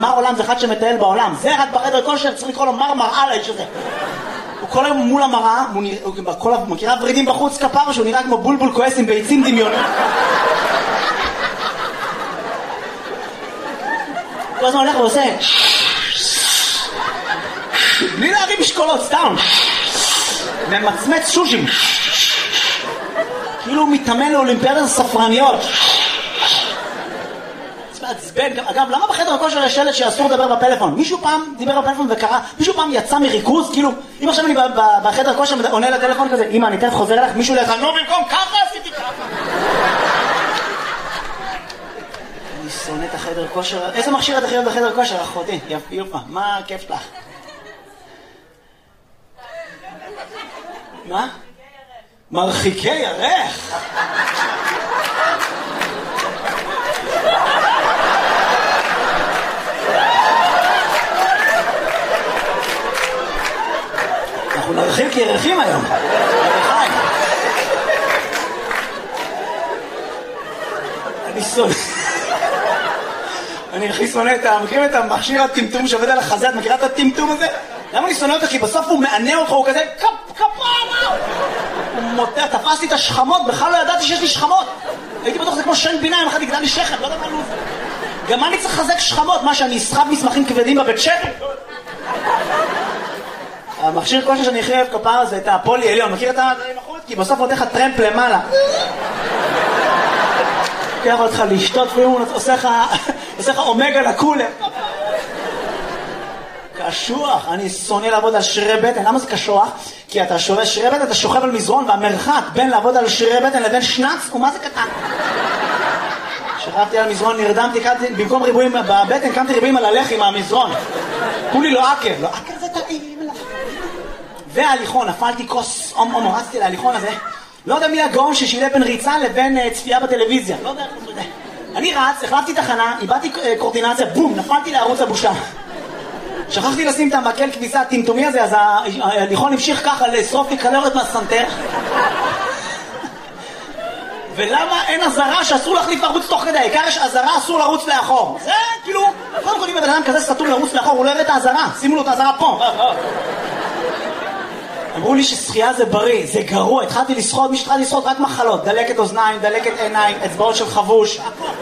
מר עולם זה אחד שמטייל בעולם, זה רק בחדר כושר, צריך לקרוא לו מר מראה לאיש הזה. הוא כל היום מול המראה, הוא מכירה ורידים בחוץ כפר, שהוא נראה כמו בולבול כועס עם ביצים דמיוניים. כל הזמן הולך ועושה בלי להרים משקולות, סתם ממצמץ שושים, כאילו הוא מתאמן לאולימפיאדת הספרניות. אגב, למה בחדר הכושר יש שלט שאסור לדבר בפלאפון? מישהו פעם דיבר בפלאפון וקרא, מישהו פעם יצא מריכוז, כאילו, אם עכשיו אני בחדר הכושר עונה לטלפון כזה, אמא, אני תכף חוזר אליך, מישהו לך, נו, במקום ככה עשיתי ככה. אני שונא את החדר כושר. איזה מכשיר את הכי אוהב בחדר כושר, אחותי? יפה, מה הכיף שלך? מה? מרחיקי ירך. אנחנו נרחיק ירחים היום. אני הכי שונא את מכירים את המכשיר הטמטום שעובד על החזה, את מכירה את הטמטום הזה? למה אני שונא אותה? כי בסוף הוא מענה אותך, הוא כזה כפרה! הוא מוטע, תפסתי את השכמות, בכלל לא ידעתי שיש לי שכמות. הייתי בטוח זה כמו שן בינה, אם אחד יגדל לי שכם, לא יודע מה לוב. גם אני צריך לחזק שכמות, מה שאני אסחב מסמכים כבדים בבית שכם? המכשיר כושר שאני הכי אוהב כפרה זה את הפולי עליון, מכיר את הדברים החוץ? כי בסוף עוד איך הטרמפ למעלה. לוקח אותך לשתות, הוא עושה לך אומגה לקולה. קשוח, אני שונא לעבוד על שרירי בטן. למה זה קשוח? כי אתה שווה שרירי בטן, אתה שוכב על מזרון, והמרחק בין לעבוד על שרירי בטן לבין שנץ הוא מה זה קטן. שכבתי על מזרון, נרדמתי, במקום ריבועים בבטן, קמתי ריבועים על הלחי מהמזרון. כולי לא עקב, לא עקב זה טעים. וההליכון, נפלתי כוס, רצתי להליכון הזה. לא יודע מי הגאון ששילה בין ריצה לבין צפייה בטלוויזיה. לא יודע, לא יודע. אני רץ, החלפתי תחנה, איבדתי קורדינציה, בום, נפלתי לערוץ הבושה. שכחתי לשים את המקל כביסה הטמטומי הזה, אז ההליכון המשיך ככה לשרוף לי קלוריות מהסנטר. ולמה אין עזרה שאסור להחליף ערוץ תוך כדי? העיקר יש עזרה, אסור לרוץ לאחור. זה כאילו, קודם כל אם בן אדם כזה סתום לרוץ לאחור, הוא לא יראה את העזרה. שימו לו את העזרה פה. אמרו לי ששחייה זה בריא, זה גרוע. התחלתי לשחות, מי שהתחלתי לשחות רק מחלות. דלקת אוזניים, דלקת עיניים, אצבעות של חבוש.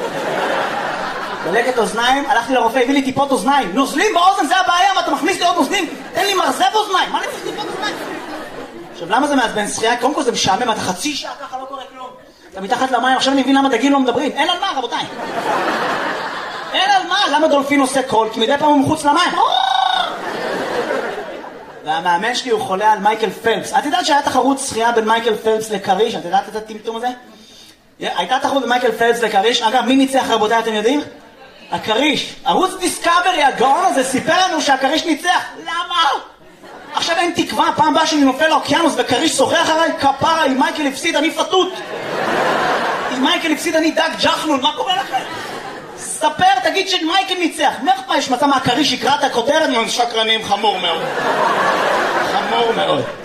דלקת אוזניים, הלכתי לרופא, הביא לי טיפות אוזניים. נוזלים באוזן, זה הבעיה, מה אתה מכניס לי עוד נוזלים? תן לי מרזב אוזניים, מה אני צריך טיפות אוזניים? עכשיו למה זה מעצבן שחייה? קודם כל זה משעמם, אתה חצי שעה ככה לא קורה כלום. אתה מתחת למים, עכשיו אני מבין למה דגים לא מדברים. אין על מה, רבותיי. אין על מה, למה דולפין עושה קול? כי מדי פעם הוא מחוץ למים. והמאמן שלי הוא חולה על מייקל פלפס. את יודעת שהיה תחרות שחייה בין מייקל פלפס לקריש? את יודעת את הטמטום הזה? הייתה תחרות בין מייקל פלפס לקריש. אגב, מי ניצח רבותיי, אתם יודעים? הקריש. ערוץ דיסקאברי, הגאון הזה, סיפר לנו שהקריש ניצח. למה? עכשיו אין תקווה, פעם באה שאני נופל לאוקיינוס וקריש שוחח עליי, כפרה, אם מייקל הפסיד אני פתות. אם מייקל הפסיד אני דג ג'חנון, מה קורה לכם? ספר, תגיד שמייקל ניצח. מה יש מצא מהקריש יקרא את הכותרת? שקרנים, חמור מאוד. חמור מאוד.